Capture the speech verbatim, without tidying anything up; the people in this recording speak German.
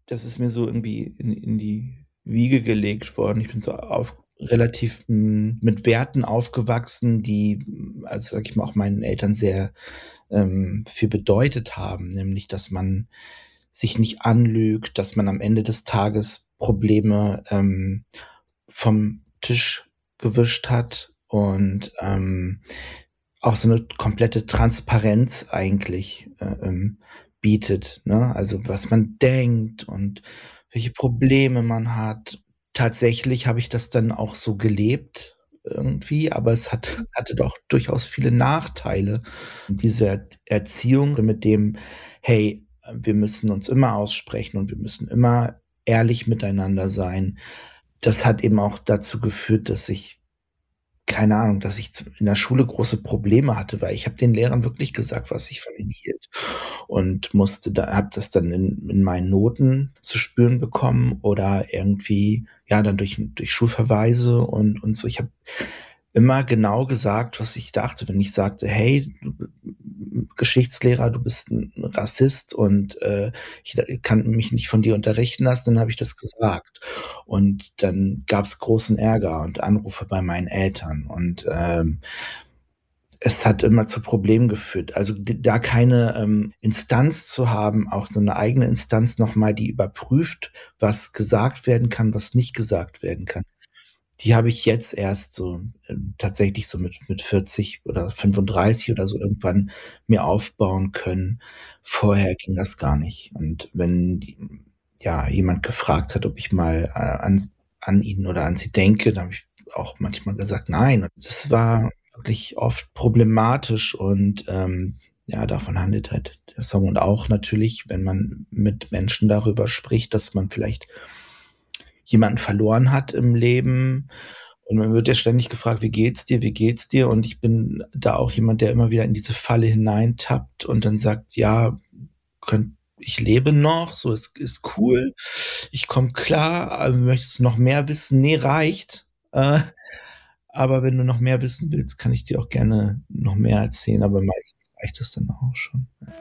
Das ist mir so irgendwie in in die Wiege gelegt worden. Ich bin so auf relativ, hm, mit Werten aufgewachsen, die, hm, also, sage ich mal, auch meinen Eltern sehr, ähm, viel bedeutet haben, nämlich, dass man sich nicht anlügt, dass man am Ende des Tages Probleme, ähm, vom Tisch gewischt hat und, ähm, auch so 'ne komplette Transparenz eigentlich, äh, ähm, bietet, ne? Also, was man denkt und welche Probleme man hat. Tatsächlich habe ich das dann auch so gelebt irgendwie, aber es hat hatte doch durchaus viele Nachteile. Diese Ert Erziehung mit dem: „Hey, äh, wir müssen uns immer aussprechen und wir müssen immer ehrlich miteinander sein.“ Das hat eben auch dazu geführt, dass ich keine Ahnung, dass ich z in der Schule große Probleme hatte, weil ich habe den Lehrern wirklich gesagt, was ich von ihnen hielt und musste da habe das dann in in meinen Noten zu spüren bekommen oder irgendwie, ja, dann durch durch Schulverweise und und so. Ich habe immer genau gesagt, was ich dachte. Wenn ich sagte: „Hey, du b m Geschichtslehrer, du bist 'n Rassist und, äh, ich, äh, kann mich nicht von dir unterrichten lassen“, dann habe ich das gesagt. Und dann gab's großen Ärger und Anrufe bei meinen Eltern und, ähm es hat immer zu Problemen geführt. Also, d da keine, ähm, Instanz zu haben, auch so 'ne eigene Instanz noch mal, die überprüft, was gesagt werden kann, was nicht gesagt werden kann. Die habe ich jetzt erst so, ähm, tatsächlich so mit mit vierzig oder fünfunddreißig oder so irgendwann mir aufbauen können. Vorher ging das gar nicht. Und wenn die ja, jemand gefragt hat, ob ich mal, äh, an s an ihn oder an sie denke, dann habe ich auch manchmal gesagt: „Nein.“ Und das war wirklich oft problematisch und, ähm, ja, davon handelt halt der Song. Und auch natürlich, wenn man mit Menschen darüber spricht, dass man vielleicht jemanden verloren hat im Leben und man wird ja ständig gefragt: „Wie geht's dir? Wie geht's dir?“ Und ich bin da auch jemand, der immer wieder in diese Falle hineintappt und dann sagt: „Ja, könn ich lebe noch, so ist ist cool. Ich komme klar, aber möchtest du noch mehr wissen? Ne, reicht. Äh, aber wenn du noch mehr wissen willst, kann ich dir auch gerne noch mehr erzählen.“ Aber meistens reicht das dann auch schon, ja.